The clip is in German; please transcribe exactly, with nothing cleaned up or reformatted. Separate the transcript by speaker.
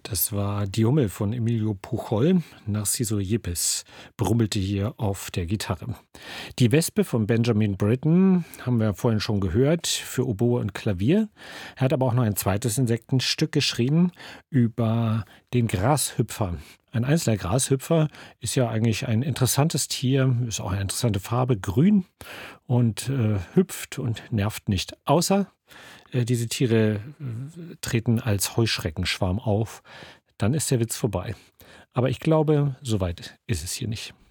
Speaker 1: Das war die Hummel von Emilio Pujol. Narciso Yepes brummelte hier auf der Gitarre. Die Wespe von Benjamin Britten haben wir vorhin schon gehört, für Oboe und Klavier. Er hat aber auch noch ein zweites Insektenstück geschrieben über den Grashüpfer. Ein einzelner Grashüpfer ist ja eigentlich ein interessantes Tier, ist auch eine interessante Farbe, grün und äh, hüpft und nervt nicht. Außer äh, diese Tiere äh, treten als Heuschreckenschwarm auf. Dann ist der Witz vorbei. Aber ich glaube, so weit ist es hier nicht.